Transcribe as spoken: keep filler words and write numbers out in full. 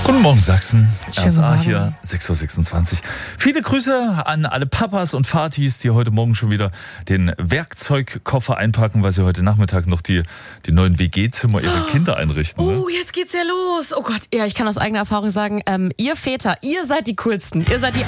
Guten Morgen Sachsen, Schönen R S A Morgen. hier, sechs Uhr sechsundzwanzig. Viele Grüße an alle Papas und Vatis, die heute Morgen schon wieder den Werkzeugkoffer einpacken, weil sie heute Nachmittag noch die, die neuen W G-Zimmer ihrer Kinder einrichten. Ne? Oh, jetzt geht's ja los. Oh Gott, ja, ich kann aus eigener Erfahrung sagen, ähm, ihr Väter, ihr seid die coolsten. Ihr seid die